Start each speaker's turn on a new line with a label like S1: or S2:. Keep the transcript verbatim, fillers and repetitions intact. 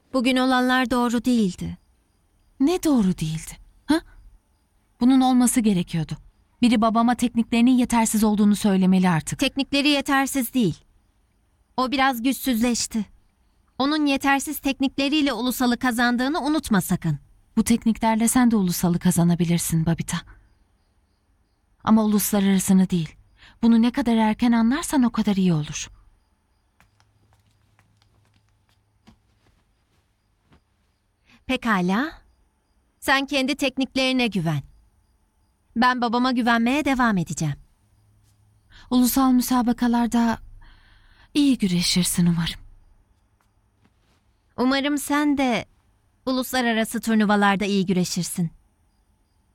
S1: Bugün olanlar doğru değildi.
S2: Ne doğru değildi? Ha? Bunun olması gerekiyordu. Biri babama tekniklerinin yetersiz olduğunu söylemeli artık.
S1: Teknikleri yetersiz değil. O biraz güçsüzleşti. Onun yetersiz teknikleriyle ulusalı kazandığını unutma sakın.
S2: Bu tekniklerle sen de ulusalı kazanabilirsin Babita. Ama uluslararasını değil. Bunu ne kadar erken anlarsan o kadar iyi olur.
S1: Pekala. Sen kendi tekniklerine güven. Ben babama güvenmeye devam edeceğim.
S2: Ulusal müsabakalarda iyi güreşirsin umarım.
S1: Umarım sen de uluslararası turnuvalarda iyi güreşirsin.